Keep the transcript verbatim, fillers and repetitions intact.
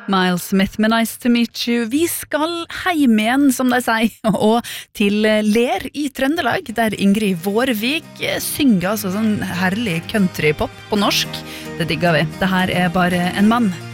Miles Smith med Nice to meet you. Vi skal heim igjen, som de sier, og til Ler i Trøndelag, der Ingrid Vårvik synger altså sånn herlig countrypop på norsk. Det digger vi. Det her er bare en mann.